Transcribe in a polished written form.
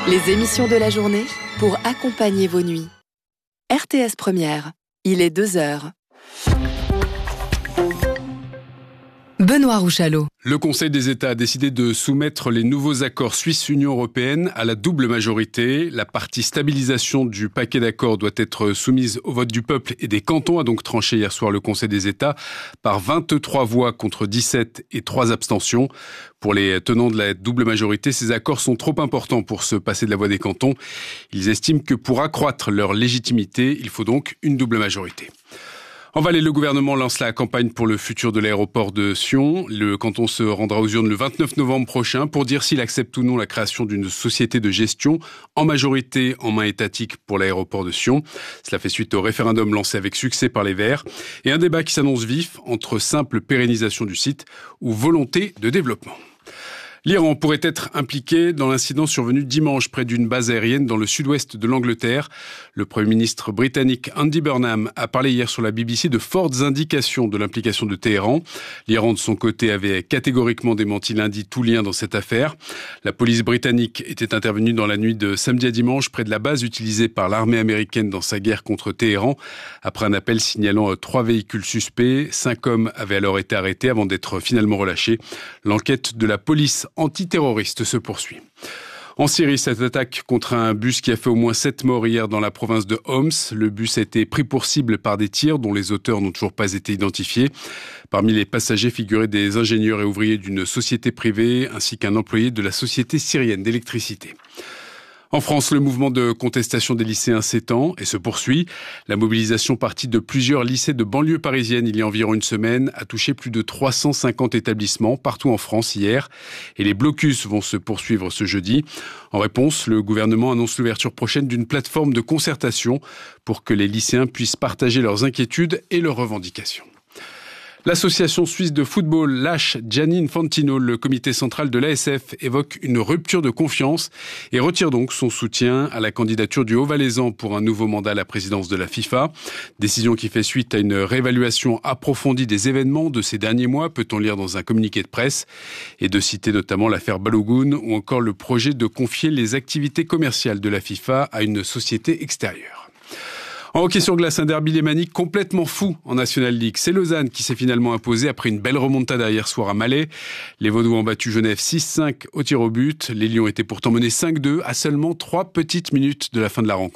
Les émissions de la journée pour accompagner vos nuits. RTS Première, il est 2h. Benoît Rouchalot. Le Conseil des États a décidé de soumettre les nouveaux accords Suisse-Union européenne à la double majorité. La partie stabilisation du paquet d'accords doit être soumise au vote du peuple et des cantons, a donc tranché hier soir le Conseil des États par 23 voix contre 17 et 3 abstentions. Pour les tenants de la double majorité, ces accords sont trop importants pour se passer de la voix des cantons. Ils estiment que pour accroître leur légitimité, il faut donc une double majorité. En Valais, le gouvernement lance la campagne pour le futur de l'aéroport de Sion. Le canton se rendra aux urnes le 29 novembre prochain pour dire s'il accepte ou non la création d'une société de gestion, en majorité en main étatique pour l'aéroport de Sion. Cela fait suite au référendum lancé avec succès par les Verts. Et un débat qui s'annonce vif entre simple pérennisation du site ou volonté de développement. L'Iran pourrait être impliqué dans l'incident survenu dimanche près d'une base aérienne dans le sud-ouest de l'Angleterre. Le Premier ministre britannique Andy Burnham a parlé hier sur la BBC de fortes indications de l'implication de Téhéran. L'Iran, de son côté, avait catégoriquement démenti lundi tout lien dans cette affaire. La police britannique était intervenue dans la nuit de samedi à dimanche près de la base utilisée par l'armée américaine dans sa guerre contre Téhéran. Après un appel signalant 3 véhicules suspects, 5 hommes avaient alors été arrêtés avant d'être finalement relâchés. L'enquête de la police antiterroriste se poursuit. En Syrie, cette attaque contre un bus qui a fait au moins 7 morts hier dans la province de Homs. Le bus a été pris pour cible par des tirs dont les auteurs n'ont toujours pas été identifiés. Parmi les passagers figuraient des ingénieurs et ouvriers d'une société privée ainsi qu'un employé de la société syrienne d'électricité. En France, le mouvement de contestation des lycéens s'étend et se poursuit. La mobilisation partie de plusieurs lycées de banlieue parisienne il y a environ une semaine a touché plus de 350 établissements partout en France hier. Et les blocus vont se poursuivre ce jeudi. En réponse, le gouvernement annonce l'ouverture prochaine d'une plateforme de concertation pour que les lycéens puissent partager leurs inquiétudes et leurs revendications. L'association suisse de football lâche Gianni Infantino. Le comité central de l'ASF évoque une rupture de confiance et retire donc son soutien à la candidature du Haut-Valaisan pour un nouveau mandat à la présidence de la FIFA. Décision qui fait suite à une réévaluation approfondie des événements de ces derniers mois, peut-on lire dans un communiqué de presse, et de citer notamment l'affaire Balogun ou encore le projet de confier les activités commerciales de la FIFA à une société extérieure. En hockey sur glace, un derby lémanique complètement fou en National League. C'est Lausanne qui s'est finalement imposé après une belle remontada hier soir à Malais. Les Vaudois ont battu Genève 6-5 au tir au but. Les Lions étaient pourtant menés 5-2 à seulement 3 petites minutes de la fin de la rencontre.